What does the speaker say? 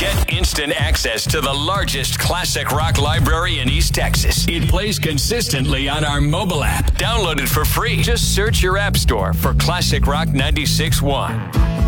Get instant access to the largest classic rock library in East Texas. It plays consistently on our mobile app. Download it for free. Just search your app store for Classic Rock 96.1.